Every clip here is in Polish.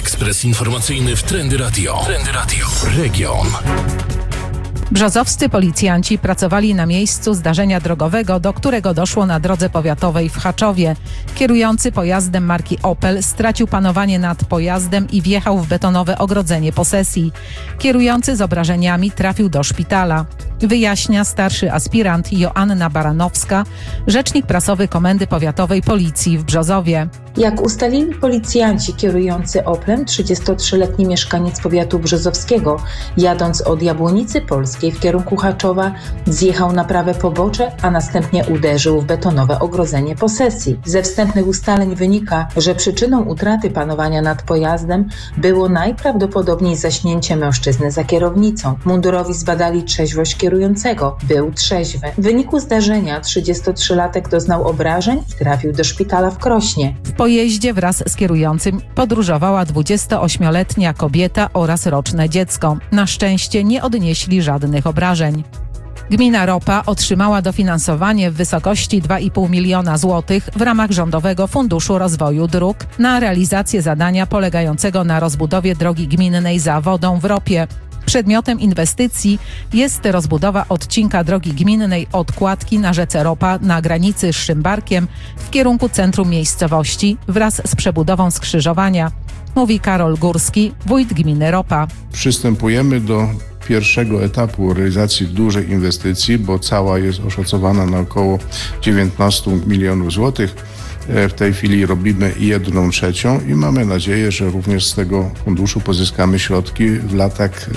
Ekspres informacyjny w Trendy Radio. Region. Brzozowscy policjanci pracowali na miejscu zdarzenia drogowego, do którego doszło na drodze powiatowej w Chaczowie. Kierujący pojazdem marki Opel stracił panowanie nad pojazdem i wjechał w betonowe ogrodzenie posesji. Kierujący z obrażeniami trafił do szpitala. Wyjaśnia starszy aspirant Joanna Baranowska, rzecznik prasowy Komendy Powiatowej Policji w Brzozowie. Jak ustalili policjanci, kierujący Oplem, 33-letni mieszkaniec powiatu brzozowskiego, jadąc od Jabłonicy Polskiej w kierunku Chaczowa, zjechał na prawe pobocze, a następnie uderzył w betonowe ogrodzenie posesji. Ze wstępnych ustaleń wynika, że przyczyną utraty panowania nad pojazdem było najprawdopodobniej zaśnięcie mężczyzny za kierownicą. Mundurowi zbadali trzeźwość kierującego. Był trzeźwy. W wyniku zdarzenia 33-latek doznał obrażeń i trafił do szpitala w Krośnie. W pojeździe wraz z kierującym podróżowała 28-letnia kobieta oraz roczne dziecko. Na szczęście nie odnieśli żadnych obrażeń. Gmina Ropa otrzymała dofinansowanie w wysokości 2,5 miliona złotych w ramach Rządowego Funduszu Rozwoju Dróg na realizację zadania polegającego na rozbudowie drogi gminnej za Wodą w Ropie. Przedmiotem inwestycji jest rozbudowa odcinka drogi gminnej od Kładki na rzece Ropa na granicy z Szymbarkiem w kierunku centrum miejscowości wraz z przebudową skrzyżowania, mówi Karol Górski, wójt gminy Ropa. Przystępujemy do pierwszego etapu realizacji dużej inwestycji, bo cała jest oszacowana na około 19 milionów złotych. W tej chwili robimy 1/3 i mamy nadzieję, że również z tego funduszu pozyskamy środki w latach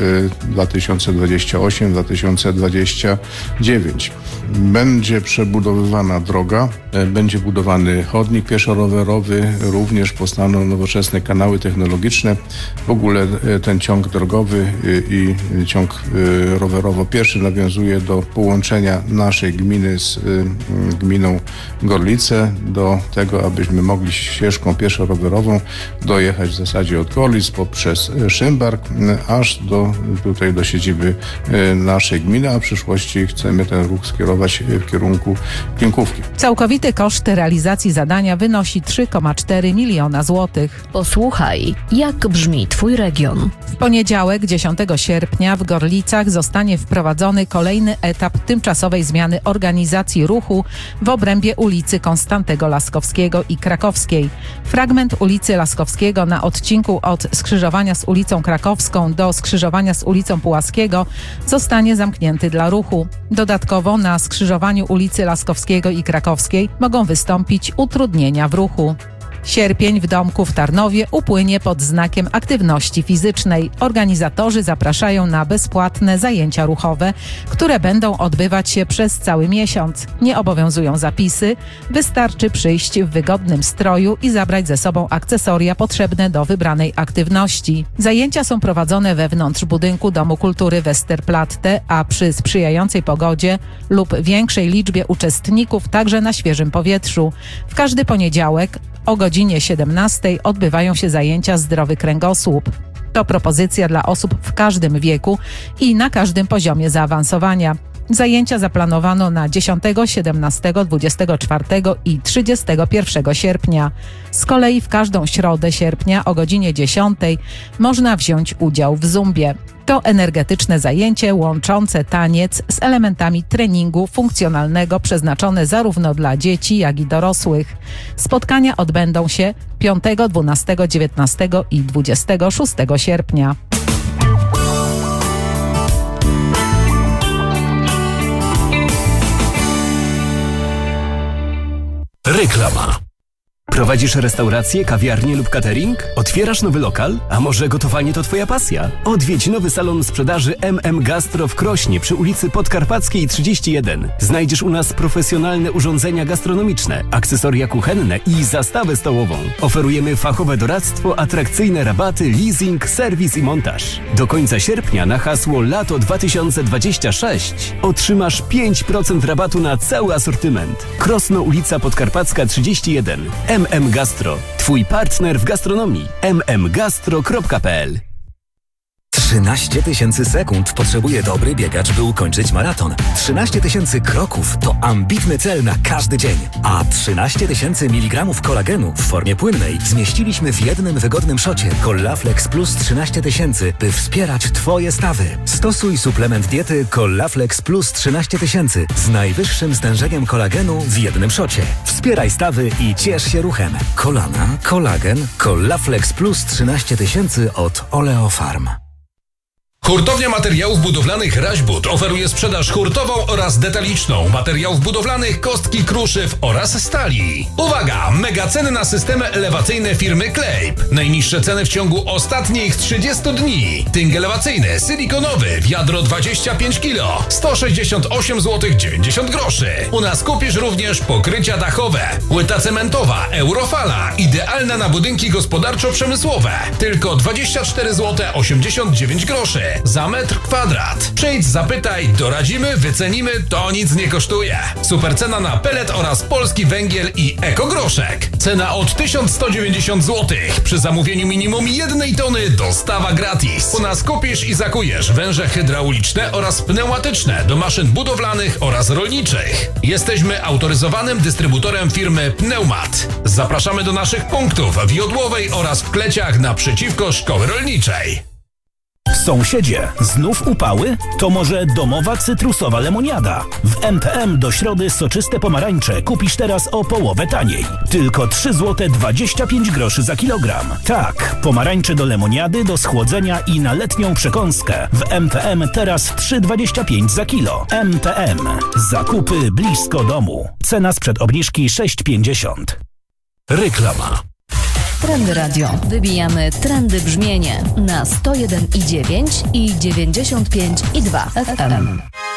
2028-2029. Będzie przebudowywana droga, będzie budowany chodnik pieszo-rowerowy, również powstaną nowoczesne kanały technologiczne. W ogóle ten ciąg drogowy i ciąg rowerowo-pieszy nawiązuje do połączenia naszej gminy z gminą Gorlice, do tego, abyśmy mogli ścieżką pieszo-rowerową dojechać w zasadzie od Gorlic poprzez Szymbark, aż do siedziby naszej gminy, a w przyszłości chcemy ten ruch skierować w kierunku Klinkówki. Całkowity koszt realizacji zadania wynosi 3,4 miliona złotych. Posłuchaj, jak brzmi Twój region. W poniedziałek, 10 sierpnia w Gorlicach zostanie wprowadzony kolejny etap tymczasowej zmiany organizacji ruchu w obrębie ulicy Konstantego Laskowskiego i Krakowskiej. Fragment ulicy Laskowskiego na odcinku od skrzyżowania z ulicą Krakowską do skrzyżowania z ulicą Pułaskiego zostanie zamknięty dla ruchu. Dodatkowo na skrzyżowaniu ulicy Laskowskiego i Krakowskiej mogą wystąpić utrudnienia w ruchu. Sierpień w domku w Tarnowie upłynie pod znakiem aktywności fizycznej. Organizatorzy zapraszają na bezpłatne zajęcia ruchowe, które będą odbywać się przez cały miesiąc. Nie obowiązują zapisy, wystarczy przyjść w wygodnym stroju i zabrać ze sobą akcesoria potrzebne do wybranej aktywności. Zajęcia są prowadzone wewnątrz budynku Domu Kultury Westerplatte, a przy sprzyjającej pogodzie lub większej liczbie uczestników także na świeżym powietrzu. W każdy poniedziałek o godzinie 17 odbywają się zajęcia Zdrowy Kręgosłup. To propozycja dla osób w każdym wieku i na każdym poziomie zaawansowania. Zajęcia zaplanowano na 10, 17, 24 i 31 sierpnia. Z kolei w każdą środę sierpnia o godzinie 10 można wziąć udział w zumbie. To energetyczne zajęcie łączące taniec z elementami treningu funkcjonalnego przeznaczone zarówno dla dzieci, jak i dorosłych. Spotkania odbędą się 5, 12, 19 i 26 sierpnia. Reklama. Prowadzisz restaurację, kawiarnię lub catering? Otwierasz nowy lokal? A może gotowanie to Twoja pasja? Odwiedź nowy salon sprzedaży MM Gastro w Krośnie przy ulicy Podkarpackiej 31. Znajdziesz u nas profesjonalne urządzenia gastronomiczne, akcesoria kuchenne i zastawę stołową. Oferujemy fachowe doradztwo, atrakcyjne rabaty, leasing, serwis i montaż. Do końca sierpnia na hasło Lato 2026 otrzymasz 5% rabatu na cały asortyment. Krosno, ulica Podkarpacka 31. MM Gastro. Twój partner w gastronomii. mmgastro.pl 13 000 sekund potrzebuje dobry biegacz, by ukończyć maraton. 13 000 kroków to ambitny cel na każdy dzień. A 13 000 mg kolagenu w formie płynnej zmieściliśmy w jednym wygodnym szocie Collaflex Plus 13 000, by wspierać Twoje stawy. Stosuj suplement diety Collaflex Plus 13 000 z najwyższym stężeniem kolagenu w jednym szocie. Wspieraj stawy i ciesz się ruchem. Kolana, kolagen, Collaflex Plus 13 000 od Oleofarm. Hurtownia Materiałów Budowlanych Raźbud oferuje sprzedaż hurtową oraz detaliczną materiałów budowlanych, kostki, kruszyw oraz stali. Uwaga! Mega ceny na systemy elewacyjne firmy Klejp. Najniższe ceny w ciągu ostatnich 30 dni. Tynk elewacyjny, silikonowy, wiadro 25 kg, 168 zł 90 groszy. U nas kupisz również pokrycia dachowe. Płyta cementowa, Eurofala, idealna na budynki gospodarczo-przemysłowe. Tylko 24 zł 89 groszy. Za metr kwadrat. Przyjdź, zapytaj, doradzimy, wycenimy, to nic nie kosztuje. Super cena na pelet oraz polski węgiel i ekogroszek. Cena od 1190 zł. Przy zamówieniu minimum 1 tony dostawa gratis. U nas kupisz i zakujesz węże hydrauliczne oraz pneumatyczne do maszyn budowlanych oraz rolniczych. Jesteśmy autoryzowanym dystrybutorem firmy Pneumat. Zapraszamy do naszych punktów w Jodłowej oraz w Kleciach naprzeciwko Szkoły Rolniczej. Sąsiedzie, znów upały? To może domowa cytrusowa lemoniada. W MPM do środy soczyste pomarańcze kupisz teraz o połowę taniej. Tylko 3 zł 25 groszy za kilogram. Tak, pomarańcze do lemoniady, do schłodzenia i na letnią przekąskę. W MPM teraz 3,25 za kilo. MPM. Zakupy blisko domu. Cena sprzed obniżki 6,50. Reklama. Trendy Radio. Wybijamy trendy brzmienie na 101,9 i 95,2 FM.